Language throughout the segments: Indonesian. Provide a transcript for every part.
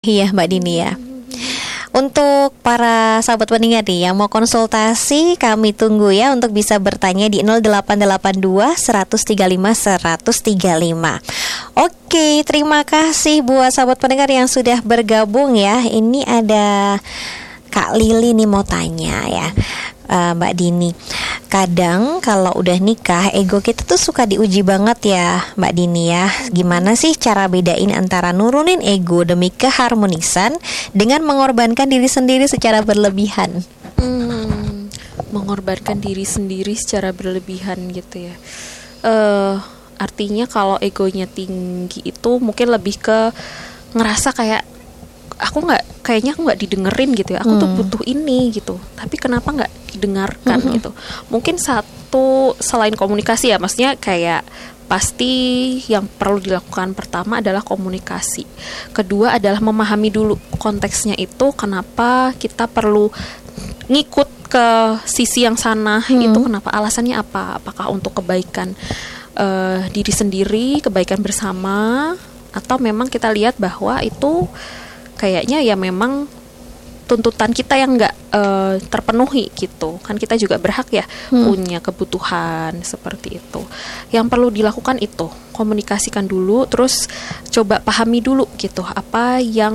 Iya Mbak Dini ya. Untuk para sahabat pendengar nih yang mau konsultasi, kami tunggu ya untuk bisa bertanya di 0882 135 135. Oke, terima kasih buat sahabat pendengar yang sudah bergabung ya. Ini ada Kak Lili nih mau tanya ya, Mbak Dini. Kadang kalau udah nikah, ego kita tuh suka diuji banget ya Mbak Dini ya. Gimana sih cara bedain antara nurunin ego demi keharmonisan dengan mengorbankan diri sendiri secara berlebihan? Mengorbankan diri sendiri secara berlebihan gitu ya. Artinya kalau egonya tinggi itu mungkin lebih ke ngerasa kayak aku nggak didengerin gitu ya. Aku tuh butuh ini gitu. Tapi kenapa nggak didengarkan gitu? Mungkin satu selain komunikasi ya, maksudnya kayak pasti yang perlu dilakukan pertama adalah komunikasi. Kedua adalah memahami dulu konteksnya itu kenapa kita perlu ngikut ke sisi yang sana itu kenapa, alasannya apa? Apakah untuk kebaikan diri sendiri, kebaikan bersama, atau memang kita lihat bahwa itu kayaknya ya memang tuntutan kita yang nggak terpenuhi gitu kan, kita juga berhak ya punya kebutuhan seperti itu. Yang perlu dilakukan itu komunikasikan dulu, terus coba pahami dulu gitu apa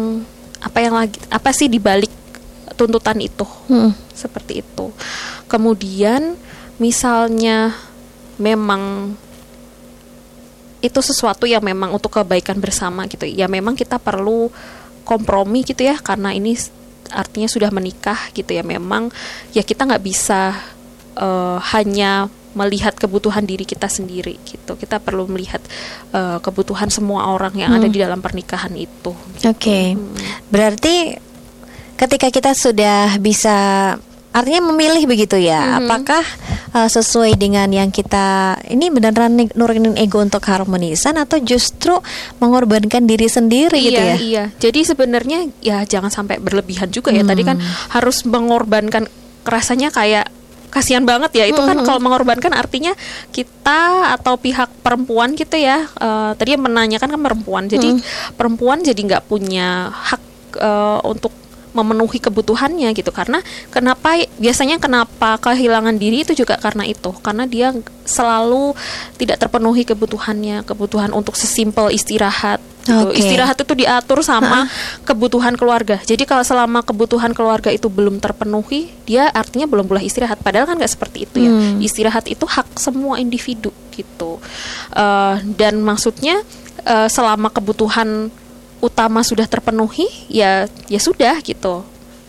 sih dibalik tuntutan itu seperti itu. Kemudian misalnya memang itu sesuatu yang memang untuk kebaikan bersama gitu ya, memang kita perlu kompromi gitu ya, karena ini artinya sudah menikah gitu ya. Memang ya kita nggak bisa hanya melihat kebutuhan diri kita sendiri gitu. Kita perlu melihat kebutuhan semua orang yang ada di dalam pernikahan itu gitu. Oke. Berarti ketika kita sudah bisa, artinya memilih begitu ya, apakah sesuai dengan yang kita ini beneran nurunin ego untuk harmonisan atau justru mengorbankan diri sendiri gitu ya? Iya. Jadi sebenarnya ya jangan sampai berlebihan juga ya. Tadi kan harus mengorbankan, rasanya kayak kasihan banget ya. Itu kan kalau mengorbankan artinya kita atau pihak perempuan gitu ya. Tadi yang menanyakan kan perempuan. Jadi perempuan jadi nggak punya hak untuk memenuhi kebutuhannya gitu. Karena kenapa kehilangan diri itu juga karena itu, karena dia selalu tidak terpenuhi kebutuhan untuk sesimpel istirahat gitu. Istirahat itu diatur sama kebutuhan keluarga. Jadi kalau selama kebutuhan keluarga itu belum terpenuhi, dia artinya belum boleh istirahat. Padahal kan nggak seperti itu ya. Istirahat itu hak semua individu gitu. Dan maksudnya selama kebutuhan utama sudah terpenuhi, ya sudah gitu.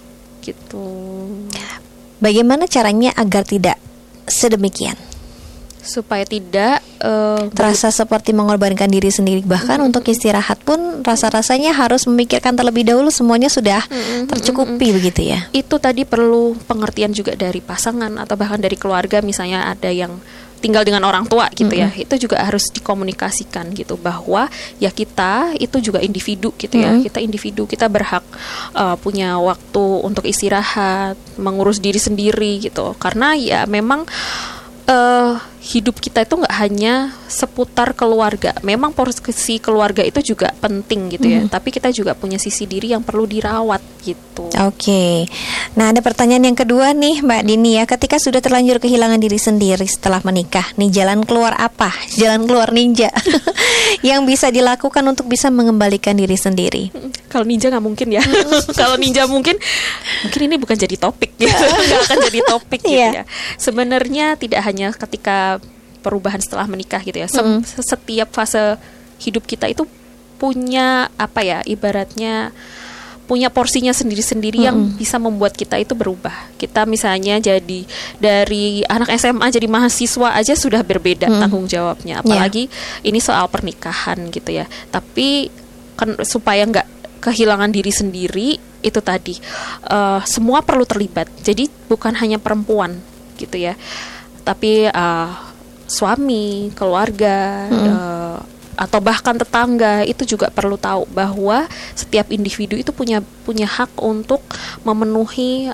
Bagaimana caranya agar tidak sedemikian? Supaya tidak terasa seperti mengorbankan diri sendiri. Bahkan untuk istirahat pun rasa-rasanya harus memikirkan terlebih dahulu semuanya sudah tercukupi begitu ya. Itu tadi perlu pengertian juga dari pasangan atau bahkan dari keluarga. Misalnya ada yang tinggal dengan orang tua gitu ya, itu juga harus dikomunikasikan gitu, bahwa ya kita itu juga individu gitu ya, kita individu, kita berhak punya waktu untuk istirahat, mengurus diri sendiri gitu. Karena ya memang hidup kita itu nggak hanya seputar keluarga. Memang porsi keluarga itu juga penting gitu ya, tapi kita juga punya sisi diri yang perlu dirawat gitu. Oke. Nah, ada pertanyaan yang kedua nih Mbak Dini ya. Ketika sudah terlanjur kehilangan diri sendiri setelah menikah, nih jalan keluar apa? Jalan keluar ninja yang bisa dilakukan untuk bisa mengembalikan diri sendiri. Kalau ninja nggak mungkin ya. Kalau ninja mungkin ini bukan jadi topik gitu. Nggak akan jadi topik gitu ya. Sebenarnya tidak hanya ketika perubahan setelah menikah gitu ya. Setiap fase hidup kita itu punya ibaratnya punya porsinya sendiri-sendiri yang bisa membuat kita itu berubah. Kita misalnya jadi dari anak SMA jadi mahasiswa aja sudah berbeda tanggung jawabnya. Apalagi ini soal pernikahan gitu ya. Tapi kan supaya nggak kehilangan diri sendiri, itu tadi semua perlu terlibat. Jadi bukan hanya perempuan gitu ya, tapi suami, keluarga, atau bahkan tetangga itu juga perlu tahu bahwa setiap individu itu punya hak untuk memenuhi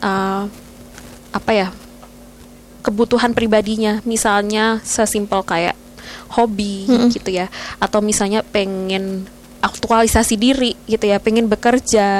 kebutuhan pribadinya. Misalnya sesimpel kayak hobi gitu ya, atau misalnya pengen aktualisasi diri gitu ya, pengen bekerja